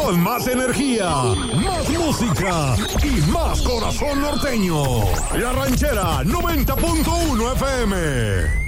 con más energía, más música y más corazón norteño. La Ranchera 90.1 FM.